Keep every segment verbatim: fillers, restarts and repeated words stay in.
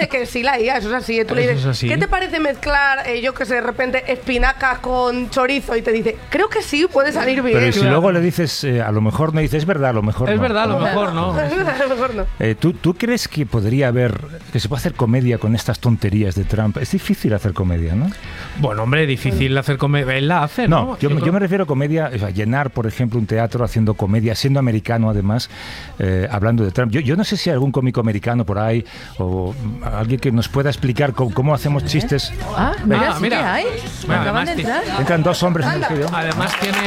que, que sí la I A, eso es así. Tú le Eso dices, es así. ¿qué te parece mezclar, eh, yo que sé, de repente espinacas con chorizo? Y te dice, creo que sí, puede salir bien. Pero si Claro. luego le dices, eh, a lo mejor no, dices, es verdad, a lo mejor Es no. verdad, a lo mejor no. A lo mejor no. Eh, ¿tú, ¿Tú crees que podría haber, que se puede hacer comedia con estas tonterías de Trump? Es difícil hacer comedia, ¿no? Bueno, hombre, difícil hacer comedia. Él la hace, ¿no? No, yo, yo creo- me refiero a comedia, o sea, llenar, por ejemplo, un teatro haciendo comedia, siendo americano además, eh, hablando de Trump. Yo, yo no sé si hay algún cómico americano por ahí o mm, alguien que nos pueda explicar cómo, cómo hacemos chistes. Ah, mira, Ah, sí mira. que hay. Bueno, Acaban de además, entrar. Entran dos hombres en el estudio. Además tiene...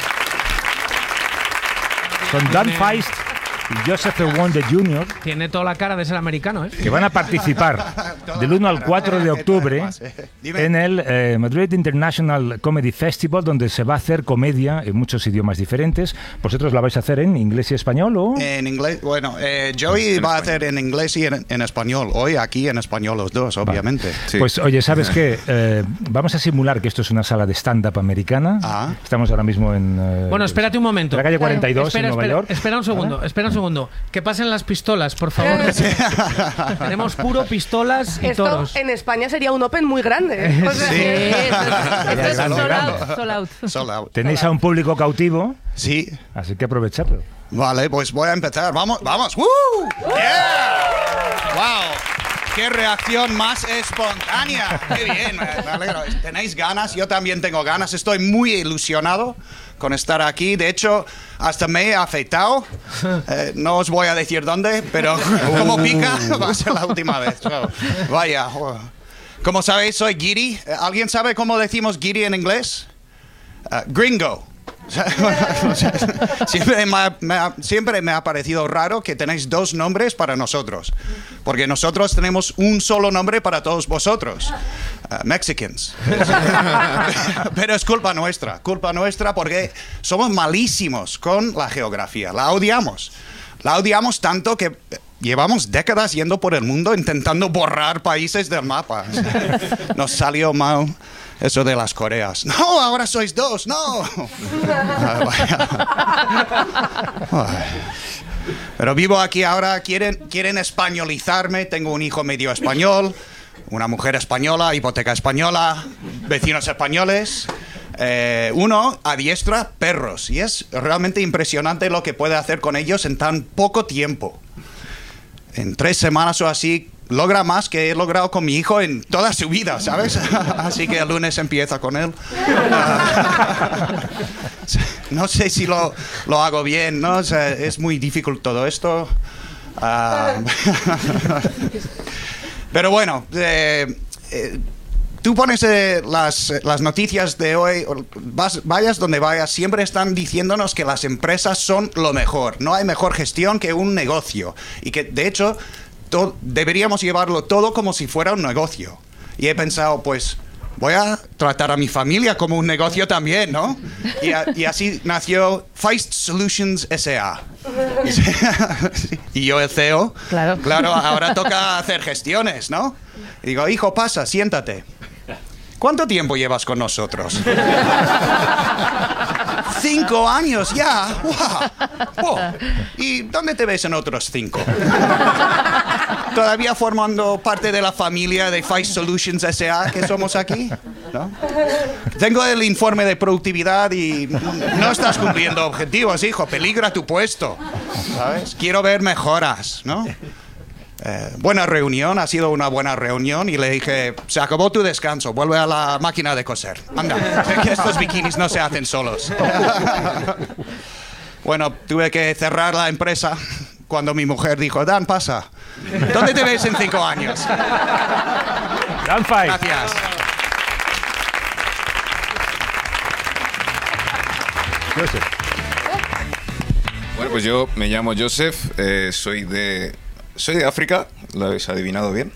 Son Dan Feist y Joseph Wonder junior, Tiene toda la cara de ser americano, ¿eh? que van a participar del uno al cuatro de octubre en el eh, Madrid International Comedy Festival, donde se va a hacer comedia en muchos idiomas diferentes. ¿Vosotros la vais a hacer en inglés y español o...? En inglés, bueno, eh, Joey va a hacer en inglés y en, en español. Hoy aquí en español los dos, obviamente. Sí. Pues oye, ¿sabes qué? Eh, vamos a simular que esto es una sala de stand-up americana. Ah. Estamos ahora mismo en... eh, Bueno, espérate un momento. en la calle cuarenta y dos Espera, en Nueva espera, York. espera un segundo, espera un segundo. Que pasen las pistolas, por favor. Tenemos puro pistolas y Esto toros. en España sería un Open muy grande. ¿eh? O sea, Sí, esto es- esto es grande, sold grande. out, sold out. Sold out. Tenéis a un público cautivo, Sí. así que aprovechadlo. Vale, pues voy a empezar. Vamos, vamos. ¡Woo! ¡Yeah! ¡Wow! ¡Qué reacción más espontánea! ¡Qué bien! Me, me alegro. ¿Tenéis ganas? Yo también tengo ganas. Estoy muy ilusionado con estar aquí. De hecho, hasta me he afeitado. Eh, no os voy a decir dónde, pero como pica, va a ser la última vez. So, vaya. Como sabéis, soy guiri. ¿Alguien sabe cómo decimos guiri en inglés? Uh, gringo. siempre, me ha, me ha, siempre me ha parecido raro que tenéis dos nombres para nosotros, porque nosotros tenemos un solo nombre para todos vosotros, uh, Mexicans. Pero es culpa nuestra, culpa nuestra porque somos malísimos con la geografía, la odiamos, la odiamos tanto que llevamos décadas yendo por el mundo intentando borrar países del mapa. Nos salió mal eso de las Coreas. No, ahora sois dos, no. Ah, vaya. Pero vivo aquí ahora, quieren, quieren españolizarme, tengo un hijo medio español, una mujer española, hipoteca española, vecinos españoles. Eh, uno adiestra perros y es realmente impresionante lo que puede hacer con ellos en tan poco tiempo. En tres semanas o así logra más que he logrado con mi hijo en toda su vida, ¿sabes? Así que el lunes empieza con él. No sé si lo, lo hago bien, ¿no? O sea, es muy difícil todo esto. Uh, pero bueno, eh, eh, tú pones eh, las, las noticias de hoy, vas, vayas donde vayas, siempre están diciéndonos que las empresas son lo mejor. No hay mejor gestión que un negocio. Y que, de hecho, to- deberíamos llevarlo todo como si fuera un negocio. Y he pensado, pues, voy a tratar a mi familia como un negocio también, ¿no? Y, a- y así nació Feist Solutions S A Y yo el C E O. Claro. Claro, ahora toca hacer gestiones, ¿no? Y digo, hijo, pasa, siéntate. ¿Cuánto tiempo llevas con nosotros? Cinco años ya. ¡Wow! ¡Wow! ¿Y dónde te ves en otros cinco? ¿Todavía formando parte de la familia de Feist Solutions S A que somos aquí? ¿No? Tengo el informe de productividad y no estás cumpliendo objetivos, hijo. Peligra tu puesto. ¿Sabes? Quiero ver mejoras, ¿no? Eh, buena reunión, ha sido una buena reunión y le dije, se acabó tu descanso, vuelve a la máquina de coser. Anda, que estos bikinis no se hacen solos. Bueno, tuve que cerrar la empresa cuando mi mujer dijo, Dan, pasa. ¿Dónde te ves en cinco años? Dan Feist. Gracias. Joseph. Bueno, pues yo me llamo Joseph, eh, soy de soy de África, lo habéis adivinado bien.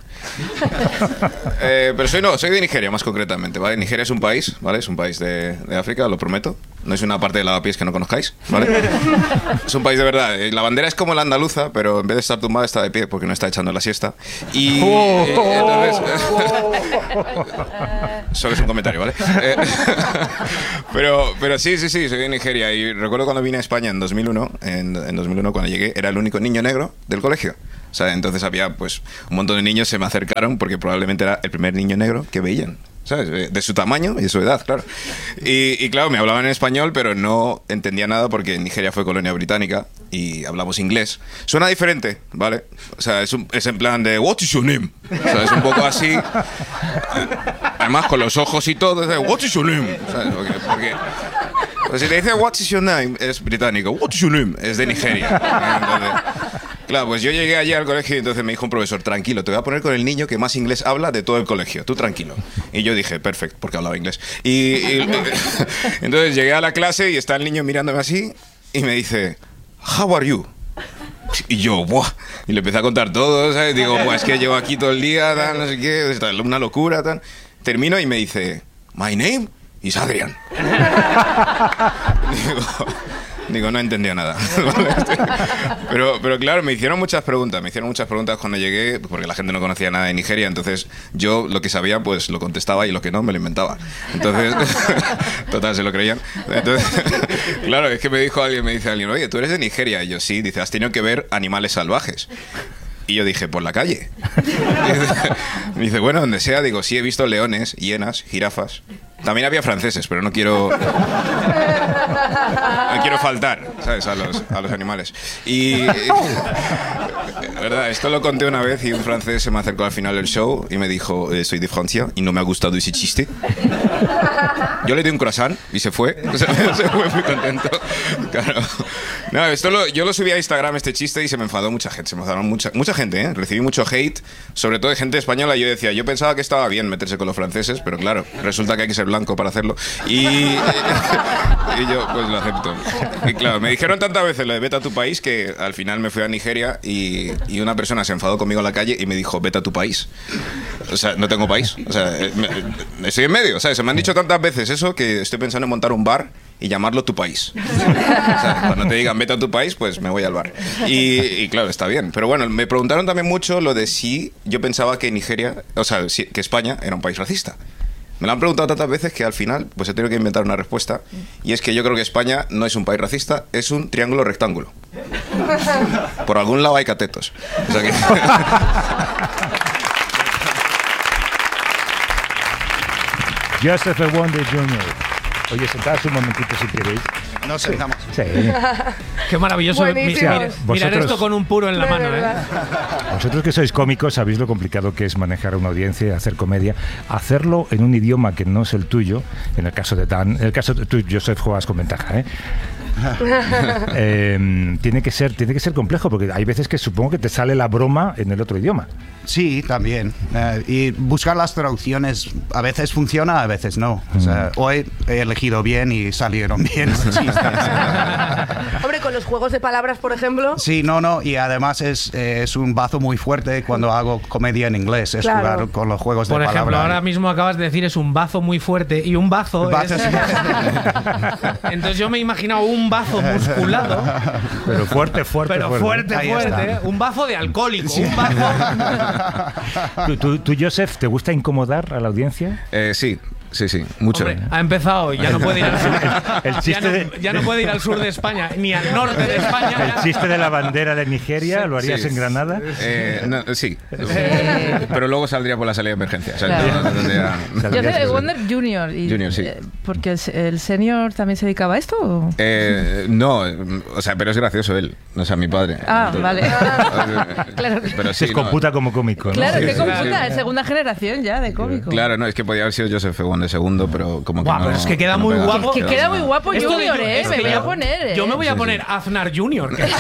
Eh, pero soy no, soy de Nigeria más concretamente, ¿vale? Nigeria es un país, ¿vale? Es un país de, de África, lo prometo. no es una parte de Lavapiés que no conozcáis, ¿vale? Es un país de verdad. La bandera es como la andaluza, pero en vez de estar tumbada está de pie porque no está echando la siesta. Y Oh. eh, entonces... Solo es un comentario, ¿vale? Eh, pero, pero sí, sí, sí, soy de Nigeria. Y recuerdo cuando vine a España en dos mil uno, en, en dos mil uno cuando llegué, era el único niño negro del colegio. O sea, entonces había pues un montón de niños se me acercaron porque probablemente era el primer niño negro que veían, ¿sabes? De su tamaño y de su edad, claro. Y, y claro, me hablaban en español, pero no entendía nada porque Nigeria fue colonia británica y hablamos inglés. Suena diferente, ¿vale? O sea, es, un, es en plan de "What is your name?". O sea, es un poco así. Además, con los ojos y todo, es de "What is your name?". ¿Sabes? Porque, porque pues si te dice "What is your name?", es británico. "What is your name?", es de Nigeria. Entonces, claro, pues yo llegué allí al colegio y entonces me dijo un profesor: tranquilo, te voy a poner con el niño que más inglés habla de todo el colegio, tú tranquilo. Y yo dije, perfecto, porque hablaba inglés. Y, y entonces llegué a la clase y está el niño mirándome así y me dice, "How are you?". Y yo, ¡buah! Y le empecé a contar todo, ¿sabes? Digo, pues es que llevo aquí todo el día, tal, no sé qué, una locura, tal. Termino y me dice, "My name is Adrian". Digo... Digo, no entendía nada. pero, pero claro, me hicieron muchas preguntas. Me hicieron muchas preguntas cuando llegué, porque la gente no conocía nada de Nigeria. Entonces, yo lo que sabía, pues lo contestaba y lo que no, me lo inventaba. Entonces, total, se lo creían. Entonces, claro, es que me dijo alguien, me dice alguien, "Oye, ¿tú eres de Nigeria?". Y yo, sí. Dice, "¿Has tenido que ver animales salvajes?". Y yo dije, "Por la calle". Me dice, "Bueno, donde sea". Digo, sí, he visto leones, hienas, jirafas. También había franceses, pero no quiero... No quiero faltar, ¿sabes? A los, a los animales. Y... verdad, esto lo conté una vez y un francés se me acercó al final del show y me dijo, eh, "Soy de Francia y no me ha gustado ese chiste". Yo le di un croissant y se fue. O sea, se fue muy contento. Claro. No, esto lo, yo lo subí a Instagram, este chiste, y se me enfadó mucha gente. Se me enfadó mucha, mucha gente, ¿eh? Recibí mucho hate, sobre todo de gente española. Y yo decía, yo pensaba que estaba bien meterse con los franceses, pero claro, resulta que hay que ser blanco para hacerlo. Y, y yo, pues lo acepto. Y claro, me dijeron tantas veces lo de "vete a tu país", que al final me fui a Nigeria y, y una persona se enfadó conmigo en la calle y me dijo, "Vete a tu país". O sea, no tengo país. O sea, me, estoy en medio, ¿sabes? Se me han dicho tantas veces eso que estoy pensando en montar un bar y llamarlo Tu País. O sea, cuando te digan "vete a tu país", pues me voy al bar. Y, y claro, está bien. Pero bueno, me preguntaron también mucho lo de si yo pensaba que Nigeria, o sea, si, que España era un país racista. Me lo han preguntado tantas veces que al final pues he tenido que inventar una respuesta. Y es que yo creo que España no es un país racista, es un triángulo rectángulo. Por algún lado hay catetos. O sea que... Joseph Wonder junior Oye, sentaos un momentito si queréis. Nos sentamos. Sí. Qué maravilloso. Buenísimo. Mira, mirar Vosotros- esto con un puro en la De mano, ¿eh? verdad. Vosotros que sois cómicos sabéis lo complicado que es manejar una audiencia y hacer comedia. Hacerlo en un idioma que no es el tuyo, en el caso de Dan, en el caso de tú, Joseph, juegas con ventaja, ¿eh? eh, tiene que ser tiene que ser complejo porque hay veces que supongo que te sale la broma en el otro idioma. Sí, también. Eh, y buscar las traducciones a veces funciona, a veces no. O sea, hoy he elegido bien y salieron bien los chistes. Hombre, con los juegos de palabras, por ejemplo. Sí, no, no. Y además es, eh, es un bazo muy fuerte cuando hago comedia en inglés. Es Claro. jugar con los juegos Por de ejemplo, palabras. ahora mismo acabas de decir es un bazo muy fuerte y un bazo, Bazo es... es- Entonces yo me he imaginado un bazo musculado, Pero fuerte, fuerte, pero fuerte, Ahí fuerte. está. ¿eh? Un bazo de alcohólico, un bazo... ¿Tú, tú, tú, Joseph, te gusta incomodar a la audiencia? Eh, sí, sí, sí, mucho. Hombre, ha empezado y ya no puede ir al sur. El chiste ya, no, de- ya no puede ir al sur de España, ni al norte de España. El ya. chiste de la bandera de Nigeria, ¿lo harías Sí. en Granada? Eh, no, sí. Pero luego saldría por la salida de emergencia. O sea, Claro. no tendría- Yo soy de Wonder Junior. Y, Junior, sí. eh, ¿Porque el, el senior también se dedicaba a esto? o? Eh, no, o sea, pero es gracioso él, o sea, mi padre. Ah, Entonces- vale. Claro. Pero sí, Se no. computa como cómico, ¿no? Claro, Sí, qué sí, confusa, sí. es segunda generación ya de cómico. Claro, no, es que podía haber sido Joseph Wonder segundo, pero como que Guau, no. pero es que queda no muy pega. guapo. Que queda muy guapo Esto de Junior, yo- ¿eh? es Me que voy yo- a poner, ¿eh? Yo me voy a Sí, poner sí. Aznar Junior. Que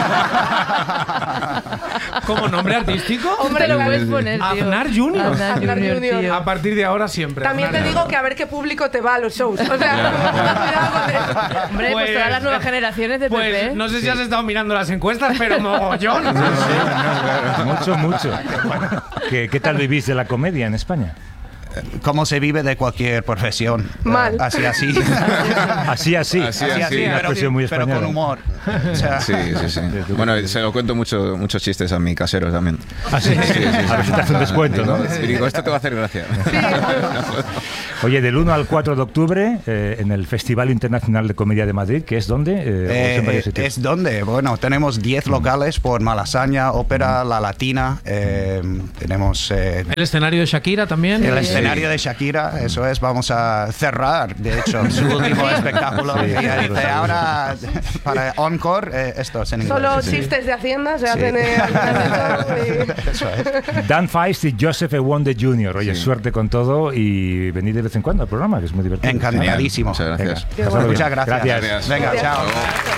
como nombre artístico. Hombre, lo puedes poner, tío. Aznar Junior. Aznar Aznar Junior, Junior. tío. A partir de ahora siempre. También te Aznar digo que a ver qué público te va a los shows. O sea, cuidado con eso. Hombre, pues, Pues- todas las nuevas generaciones de Pues P P. no sé si has estado mirando las encuestas, pero mogollón. Mucho, mucho. ¿Qué, qué tal vivís de la comedia en España? ¿Cómo se vive de cualquier profesión? Mal. Uh, así, así. Así, así. Así, Así, así, Una pero, expresión muy pero con española. humor. O sea, Sí, sí, sí. Bueno, se lo cuento mucho, muchos chistes a mi casero también. Así. A ver si te hace un descuento, ¿no? Y digo, esto te va a hacer gracia. Oye, del uno al cuatro de octubre, eh, en el Festival Internacional de Comedia de Madrid, que es donde? Eh, Eh, en varios sitios. es donde, bueno, tenemos diez locales por Malasaña, Ópera, La Latina, eh, tenemos eh, El escenario de Shakira también. el Eh, escenario de Shakira, eso es, vamos a cerrar, de hecho, su último espectáculo. Sí, Y sí, dice, lo sé, ahora, para Encore, eh, esto es en inglés. Solo Sí. chistes de Hacienda se Sí. hacen eh, al final de todo y- Eso es. Dan Feist y Joseph Ewonde junior Oye, Sí. suerte con todo y venid de vez en cuando al programa, que es muy divertido. Encantadísimo. Muchas gracias. Venga, pásalo bien. Muchas gracias. Gracias. Venga, Gracias. chao.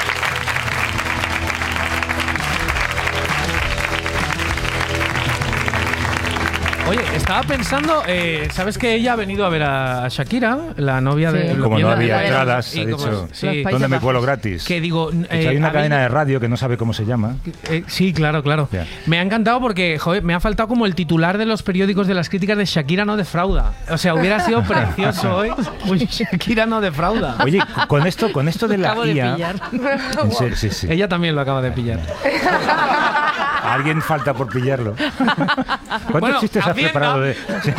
Oye, estaba pensando, eh, ¿sabes que ella ha venido a ver a Shakira, la novia de... Sí. la Como no viuda había de- entradas, y ha como- dicho, sí. Los Países ¿dónde me Bajos. cuelo gratis? Que digo... De eh, hecho, hay una habéis- cadena de radio que no sabe cómo se llama. Eh, sí, claro, claro. Ya. Me ha encantado porque, joder, me ha faltado como el titular de los periódicos de las críticas de Shakira no defrauda. O sea, hubiera sido precioso hoy. Uy, Shakira no defrauda. Oye, con esto, con esto de la Acabo de I A... pillar. En serio, sí, sí. Ella también lo acaba de pillar. Alguien falta por pillarlo. ¿Cuántos Bueno, chistes has Hacienda. preparado de...? Sí.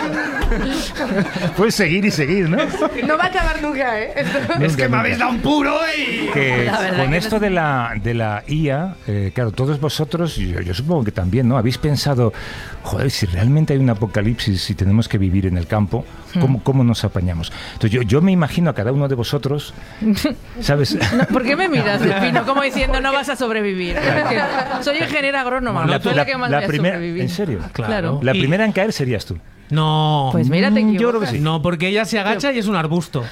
Puedes seguir y seguir, ¿no? No va a acabar nunca, ¿eh? Esto- Es que me habéis dado un puro y... que La verdad con que esto no- de la, de la I A, eh, claro, todos vosotros, yo, yo supongo que también, ¿no? Habéis pensado, joder, si realmente hay un apocalipsis y tenemos que vivir en el campo, ¿cómo, cómo nos apañamos? Entonces yo, yo me imagino a cada uno de vosotros, ¿sabes? No, ¿por qué me miras, Delfino? Como diciendo, no vas a sobrevivir. Que soy ingeniera agrónoma, La- no soy la- la que más la voy a primera- sobrevivir. ¿en serio? Claro. La Y- primera en caer serías tú. No. Pues mira, te Mm, equivocas. yo creo que sí. No, porque ella se agacha y es un arbusto.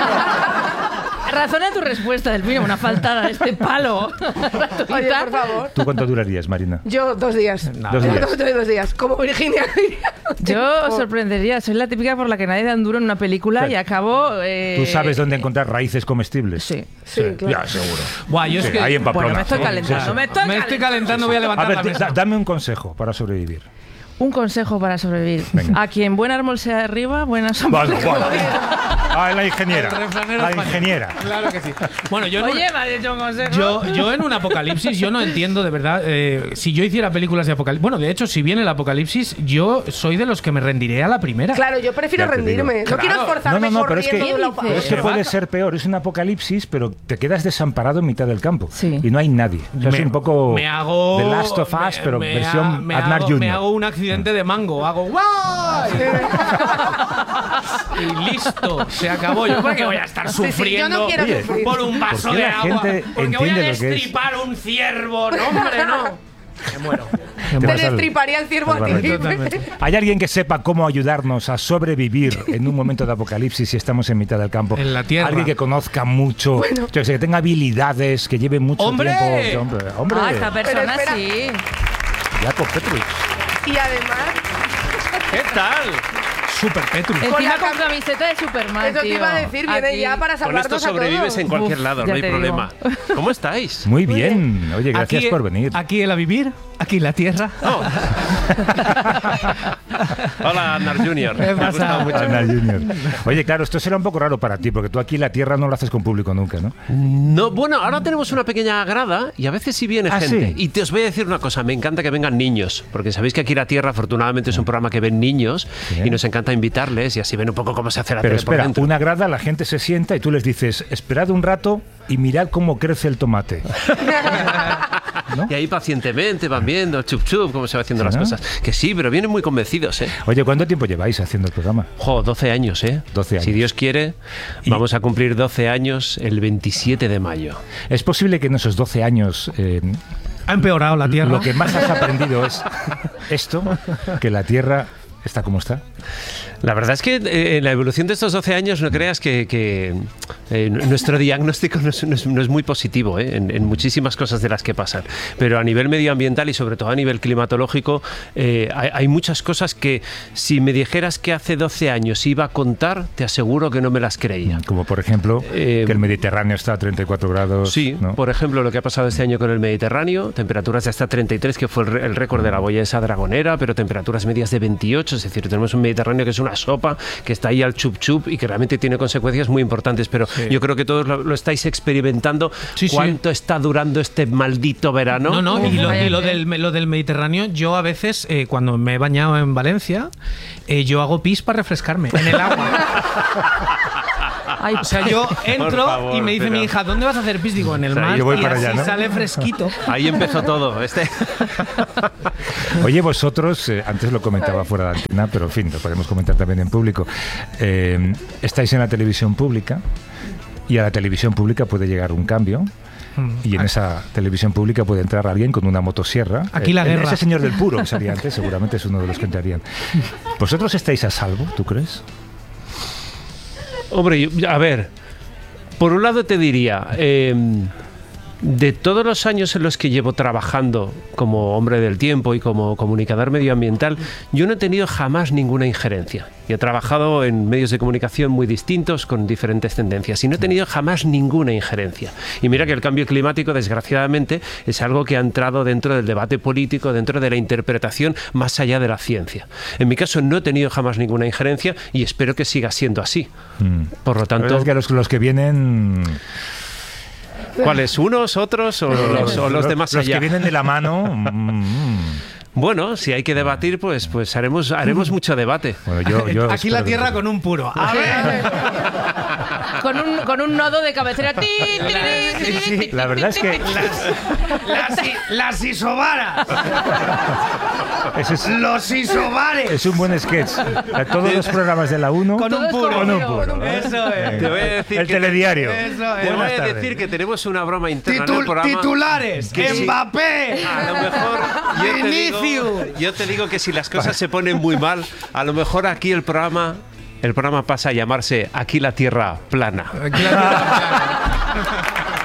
Razona tu respuesta, Delfino, una faltada de este palo. Oye, por favor. ¿Tú cuánto durarías, Marina? Yo dos días. Dos días. Dos, dos- dos días. Como Virginia. Yo os sorprendería, soy la típica por la que nadie da un duro en una película Claro. y acabo... eh, ¿Tú sabes dónde encontrar raíces comestibles? Sí. Sí, claro. Ya, seguro. Buah, yo es Sí, que... ahí en Pamplona. Bueno, me estoy Sí, calentando, sí, sí. me estoy Me estoy calentando. calentando, voy a A levantar ver, la da- mesa. dame un consejo para sobrevivir. Un consejo para sobrevivir. Venga. A quien buen árbol sea arriba, buena sombra. Vale, vale. Ah, la ingeniera. El refranero La español. ingeniera. Claro que sí. Bueno, yo en un- Oye, me has hecho un consejo. Yo, yo en un apocalipsis, yo no entiendo de verdad. eh, si yo hiciera películas de apocalipsis. Bueno, de hecho, si viene el apocalipsis, yo soy de los que me rendiré a la primera. Claro, yo prefiero Ya te rendirme. digo. No quiero Claro. esforzarme No, no, no, pero es que- corriendo de la ¿Qué Pero es hoja. que Eh, puede va- ser peor. Es un apocalipsis, pero te quedas desamparado en mitad del campo. Sí. Y no hay nadie. O sea, es Me- un poco me hago, The Last of Us, me- pero me versión ha- me Aznar hago, junior Me hago un accidente de mango. Hago ¡guay! Y listo, se acabó. Yo porque voy a estar Sí, sí, yo sufriendo no quiero Oye, sufrir. por un vaso ¿por qué de la agua. gente Porque voy a entiende lo que es? destripar un ciervo. No, hombre, no. Me muero. Te Te vas al- destriparía el ciervo a ti. Totalmente. ¿Hay alguien que sepa cómo ayudarnos a sobrevivir en un momento de apocalipsis si estamos en mitad del campo? En la tierra. Alguien que conozca mucho, yo que sé, que tenga habilidades, que lleve mucho ¡Hombre! tiempo. Hombre, hombre. Ah, esta persona espera. sí. Jacob Petruch. Y además, ¿Qué tal? Super Petrus. Con Encima la con cam- camiseta de Superman, eso te tío. iba a decir, viene Aquí. ya para Con salvarnos esto a sobrevives todos. en cualquier Uf, lado, ya no hay te digo. problema. ¿Cómo estáis? Muy bien. Oye, gracias Aquí- por venir. Aquí el a vivir, aquí la tierra. Oh. Hola, Aznar junior ¿Qué Me ha pasa? gustado mucho. Ana Junior. Oye, claro, esto será un poco raro para ti, porque tú aquí la tierra no lo haces con público nunca, ¿no? No, bueno, ahora tenemos una pequeña grada y a veces sí viene ¿Ah, gente. sí? Y te os voy a decir una cosa, me encanta que vengan niños, porque sabéis que aquí La Tierra afortunadamente es un programa que ven niños Sí. y nos encanta invitarles y así ven un poco cómo se hace la Pero tele por espera, dentro. una grada, la gente se sienta y tú les dices, esperad un rato y mirad cómo crece el tomate. ¿No? Y ahí pacientemente van viendo, chup chup, cómo se va haciendo ¿Sí, las no? cosas. Que sí, pero vienen muy convencidos, ¿eh? Oye, ¿cuánto tiempo lleváis haciendo el programa? Jo, doce años, ¿eh? doce años. Si Dios quiere, Y- vamos a cumplir doce años el veintisiete de mayo. ¿Es posible que en esos doce años eh, Ha empeorado la tierra. lo que más has aprendido es esto, que la Tierra está como está? La verdad es que eh, en la evolución de estos doce años no creas que, que, eh, nuestro diagnóstico no es, no es- no es muy positivo ¿eh? en, en muchísimas cosas de las que pasan. Pero a nivel medioambiental y sobre todo a nivel climatológico eh, hay, hay muchas cosas que si me dijeras que hace doce años iba a contar, te aseguro que no me las creía. Como por ejemplo, Eh, que el Mediterráneo está a treinta y cuatro grados. Sí, ¿no? por ejemplo, lo que ha pasado este año con el Mediterráneo, temperaturas de hasta treinta y tres, que fue el, re- el récord de la boyesa dragonera, pero temperaturas medias de veintiocho, es decir, tenemos un Mediterráneo que es una una sopa que está ahí al chup chup y que realmente tiene consecuencias muy importantes, pero Sí. yo creo que todos lo, lo estáis experimentando. Sí, sí. ¿Cuánto está durando este maldito verano? No, no, y lo, Vaya y lo que- del, lo del Mediterráneo, yo a veces, eh, cuando me he bañado en Valencia, eh, yo hago pis para refrescarme en el agua. Ay, O sea, yo entro favor, y me dice pero- mi hija, ¿dónde vas a hacer pis? Digo, en el O sea, mar, yo voy y para así allá, ¿no? sale fresquito. Ahí empezó todo. Este... Oye, vosotros, eh, antes lo comentaba fuera de antena, pero en fin, lo podemos comentar también en público. Eh, estáis en la televisión pública y a la televisión pública puede llegar un cambio. Y en esa televisión pública puede entrar alguien con una motosierra. Aquí la Eh, guerra. Ese señor del puro que salía antes seguramente es uno de los que entrarían. ¿Vosotros estáis a salvo, tú crees? Hombre, yo- a ver, por un lado te diría, eh, de todos los años en los que llevo trabajando como hombre del tiempo y como comunicador medioambiental, yo no he tenido jamás ninguna injerencia. Y he trabajado en medios de comunicación muy distintos, con diferentes tendencias, y no he tenido jamás ninguna injerencia. Y mira que el cambio climático, desgraciadamente, es algo que ha entrado dentro del debate político, dentro de la interpretación, más allá de la ciencia. En mi caso no he tenido jamás ninguna injerencia y espero que siga siendo así. Por lo La verdad tanto, es que los, los que vienen... ¿cuáles? ¿Unos, otros o los, o los de más los allá? que vienen de la mano... mm, Bueno, si hay que debatir, pues, pues haremos, haremos mucho debate. bueno, yo, yo Aquí la espero que- tierra con un puro. A ver. con, un, con un nodo de cabecera. Ti, ti, ti, ti, ti, ti, La verdad es que Las, i- las isobaras. ese es, Los isobares. es un buen sketch. A todos los programas de la uno Con un Todos puro. con un puro, puro. con un ¿eh? Eso es. Te voy a decir El que- telediario. Eso es. Te voy Buenas a tardes. decir que tenemos una broma interna en el Titul- programa. titulares. que sí. Mbappé. A lo mejor yo te, digo, Vinicius. yo te digo que si las cosas se ponen muy mal, a lo mejor aquí el programa el programa pasa a llamarse Aquí la Tierra Plana. Aquí la tierra.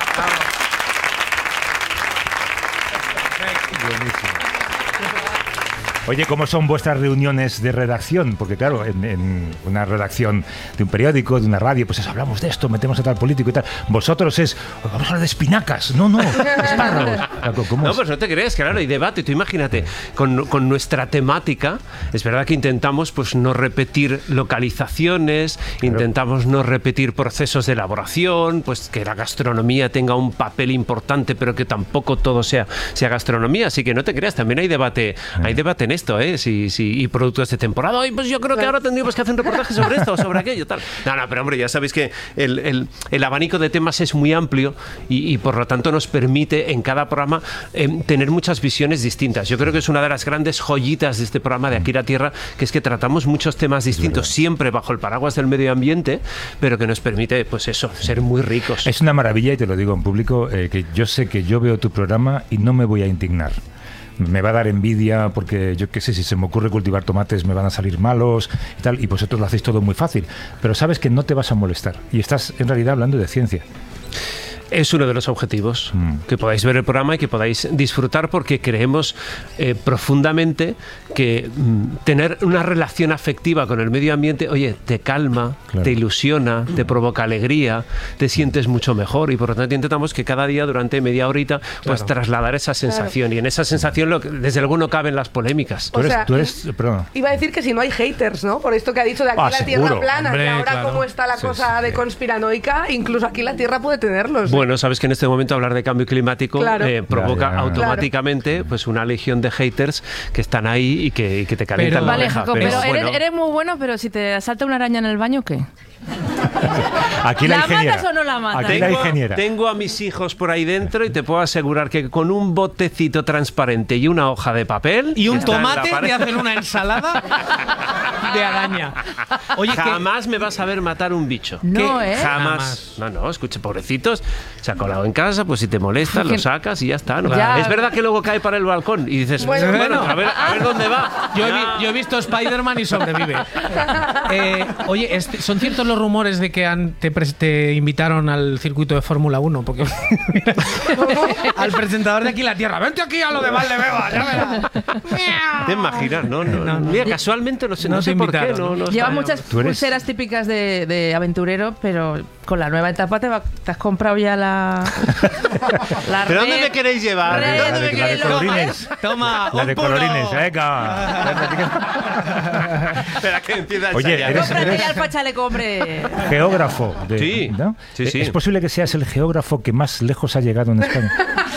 Oye, ¿cómo son vuestras reuniones de redacción? Porque claro, en, en una redacción de un periódico, de una radio, pues es, hablamos de esto, metemos a tal político y tal. Vosotros es, vamos a hablar de espinacas. No, no, espárragos. ¿Cómo No, es? pues no te crees, claro, hay debate. Tú imagínate, con, con nuestra temática, es verdad que intentamos pues no repetir localizaciones, intentamos no repetir procesos de elaboración, pues que la gastronomía tenga un papel importante, pero que tampoco todo sea, sea gastronomía. Así que no te creas, también hay debate, hay debate en esto, ¿eh? Si, si, y productos de temporada. Ay, pues yo creo que ahora tendríamos que hacer un reportaje sobre esto o sobre aquello, tal. No, no, pero hombre, ya sabéis que el, el, el abanico de temas es muy amplio y, y por lo tanto nos permite en cada programa eh, tener muchas visiones distintas. Yo creo que es una de las grandes joyitas de este programa de Aquí la Tierra, que es que tratamos muchos temas distintos, siempre bajo el paraguas del medio ambiente, pero que nos permite, pues eso, ser muy ricos. Es una maravilla, y te lo digo en público, eh, que yo sé que yo veo tu programa y no me voy a indignar. Me va a dar envidia porque yo qué sé, si se me ocurre cultivar tomates me van a salir malos y tal, y vosotros lo hacéis todo muy fácil, pero sabes que no te vas a molestar y estás en realidad hablando de ciencia. Es uno de los objetivos, Mm. que podáis ver el programa y que podáis disfrutar, porque creemos eh, profundamente que mm, tener una relación afectiva con el medio ambiente, oye, te calma, Claro. te ilusiona, te provoca alegría, te sientes mucho mejor, y por lo tanto intentamos que cada día durante media horita pues trasladar esa sensación, y en esa sensación lo que- desde luego no caben las polémicas. Tú O eres, sea, tú eres perdón. Iba a decir que si no hay haters, ¿no? Por esto que ha dicho de aquí Ah, la seguro. Tierra plana, Hombre, que ahora claro. como está la Sí, cosa sí. de conspiranoica, incluso aquí la Tierra puede tenerlos. ¿eh? Bueno, sabes que en este momento hablar de cambio climático Claro. eh, provoca Ya, ya. automáticamente pues una legión de haters que están ahí y que, y que te calientan Pero- la Vale, oreja. Jacob, pero pero, bueno. eres, eres muy bueno, pero si te salta una araña en el baño, ¿qué? Aquí la, ¿La ingeniera. matas o no la matas? Aquí la Tengo, ingeniera. tengo a mis hijos por ahí dentro y te puedo asegurar que con un botecito transparente y una hoja de papel Y un está en la tomate pared. de hacer una ensalada de araña. Oye, que Jamás me vas a ver matar un bicho. No, ¿Qué? ¿eh? Jamás. No, no, escuche, pobrecitos, se ha colado en casa, pues si te molesta, lo sacas y ya está. ¿no? Ya. Es verdad que luego cae para el balcón y dices, Bueno, bueno, bueno. a, ver, a ver dónde va. Yo he, Ya. vi- yo he visto Spider-Man y sobrevive. Eh, oye, este- ¿son ciertos los rumores de que han- te, pres- te invitaron al circuito de Fórmula uno? Porque al presentador de Aquí la Tierra, vente aquí a lo de Valdebebas, ya verás. ¿Te imaginas? No, no, No, no. Mira, casualmente no sé, no No sé te por qué. invitaron, No, ¿no? no Lleva está- muchas Tú eres- pulseras típicas de, de aventurero, pero con la nueva etapa te, va- te has comprado ya la. la ¿Pero dónde red- me queréis llevar? red La de- la de que lo- colorines. Toma, La un de puro. colorines, venga. Espera que empieza a Oye, ensayar. eres- Cómprate eres- ya el fachaleco, hombre. Geógrafo. de- Sí, ¿no? sí, sí. ¿Es posible que seas el geógrafo que más lejos ha llegado en España?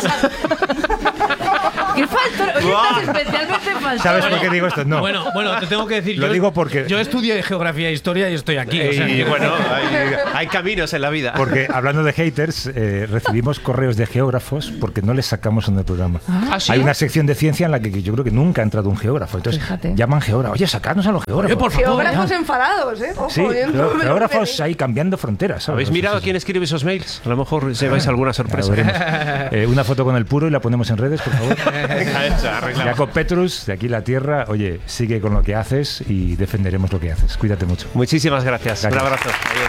¿Qué faltó? Hoy estás especialmente faltón. ¿Sabes por qué digo esto? No. Bueno, bueno, te tengo que decir. Lo yo, digo porque- Yo estudié geografía e historia y estoy aquí. o sea, Y que- bueno, hay, hay caminos en la vida. Porque hablando de haters, eh, recibimos correos de geógrafos porque no les sacamos en el programa. ¿Ah, sí? Hay una sección de ciencia en la que, que yo creo que nunca ha entrado un geógrafo. Entonces Fíjate. llaman geógrafos. Oye, sacadnos a los geógrafos. Oye, por favor. Geógrafos ya. enfadados, ¿eh? Ojo, Sí, yo no geo- me lo geógrafos pedí. ahí cambiando fronteras. ¿sabes? ¿Habéis Sí, mirado sí, sí. quién escribe esos mails? A lo mejor se vais a alguna Ya sorpresa. veremos. Eh, una foto con el puro y la ponemos en redes, por favor. Venga, hecho, arreglado. Jacob Petrus, de aquí la tierra. Oye, sigue con lo que haces y defenderemos lo que haces. Cuídate mucho. Muchísimas gracias. Gracias. Un abrazo. Adiós.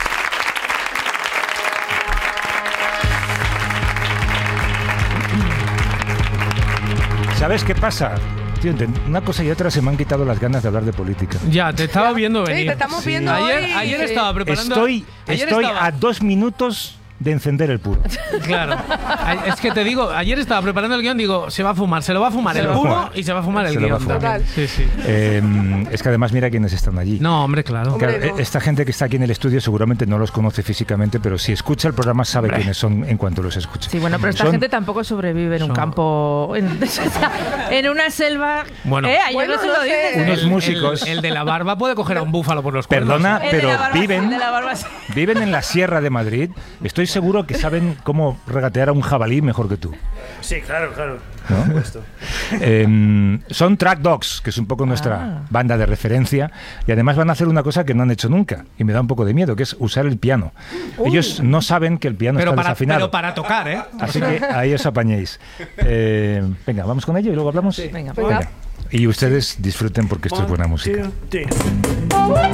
¿Sabes qué pasa? Tío, de una cosa y otra se me han quitado las ganas de hablar de política. Ya, te estaba viendo Sí, venir. te estamos viendo Ayer, hoy. ayer Sí. estaba preparando. Estoy, ayer estoy estaba- a dos minutos de encender el puro. Claro. A- Es que te digo, ayer estaba preparando el guión, digo, se va a fumar, se lo va a fumar Se el lo va a puro fumar. y se va a fumar el Se lo va a guión fumar. también. Sí, sí. Eh, es que además mira quiénes están allí. No, hombre, claro. Hombre, Claro, no. esta gente que está aquí en el estudio seguramente no los conoce físicamente, pero si escucha el programa sabe quiénes son en cuanto los escucha. Sí, bueno, pero esta Son- gente tampoco sobrevive en un Son- campo, en, en una selva. Bueno. ¿Eh? Ayer Bueno, no se no lo sé. dices. Unos El- músicos. El, el de la barba puede coger a un búfalo por los cuernos. Perdona, El de pero la barba, sí, viven, el de la barba, sí. viven en la Sierra de Madrid. Estoy seguro que saben cómo regatear a un jabalí mejor que tú. Sí, claro, claro. ¿No? Por supuesto. Eh, son Track Dogs, que es un poco nuestra Ah. banda de referencia, y además van a hacer una cosa que no han hecho nunca, y me da un poco de miedo, que es usar el piano. Ellos no saben que el piano Pero está para, desafinado. pero para tocar, ¿eh? Así que ahí os apañéis. Eh, venga, vamos con ello y luego hablamos. Venga, Venga. Y ustedes disfruten porque esto es buena música. Two, three.